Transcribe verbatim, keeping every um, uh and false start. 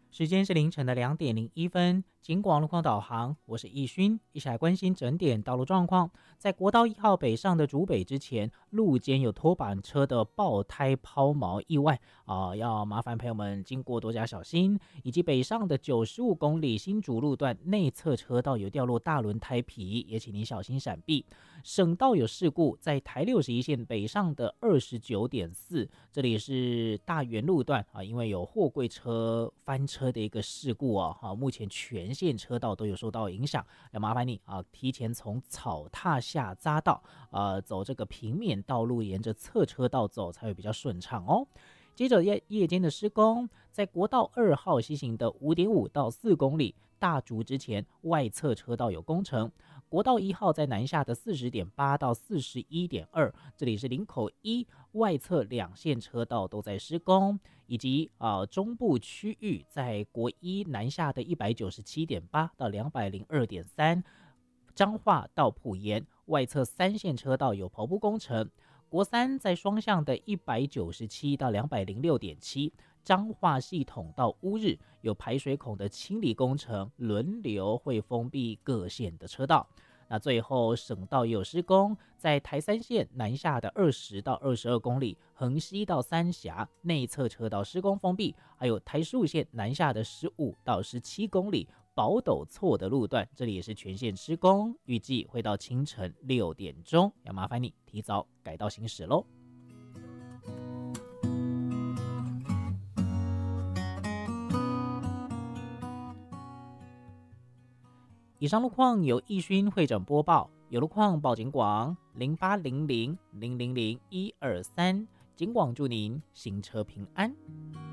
时间是凌晨的两点零一分，警广路况导航，我是易勋，一起来关心整点道路状况。在国道一号北上的竹北之前，路肩有拖板车的爆胎抛锚意外啊、呃，要麻烦朋友们经过多加小心。以及北上的九十五公里新竹路段内侧车道有掉落大轮胎皮，也请您小心闪避。省道有事故，在台六十一线北上的二十九点四，这里是大园路段啊，因为有货柜车翻车车的一个事故哦，哈，目前全线车道都有受到影响，要麻烦你啊，提前从草踏下匝道，呃，走这个平面道路，沿着侧车道走才会比较顺畅哦。接着夜夜间的施工，在国道二号西行的五点五到四公里大竹之前外侧车道有工程，国道一号在南下的四十点八到四十一点二，这里是林口一外侧两线车道都在施工，以及呃中部区域在国一南下的一百九十七点八到两百零二点三，彰化到埔盐外侧三线车道有刨铺工程。国三在双向的一百九十七到两百零六点七，彰化系统到乌日有排水孔的清理工程，轮流会封闭各线的车道。那最后省道也有施工，在台三线南下的二十到二十二公里，横溪到三峡内侧车道施工封闭，还有台十五线南下的十五到十七公里宝斗错的路段，这里也是全线施工，预计会到清晨六点钟，要麻烦你提早改道行驶喽。以上路况由易勋会诊播报，有路况报警广零八零零零零零一二三，警广祝您行车平安。